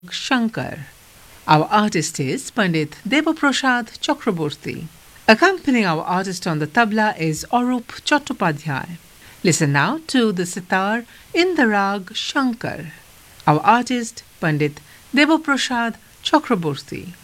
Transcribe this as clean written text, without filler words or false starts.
Shankar. Our artist is Pandit Devaprasad Chakraborty. Accompanying our artist on the tabla is Arup Chattopadhyay. Listen now to the sitar in the rag Shankar. Our artist Pandit Devaprasad Chakraborty.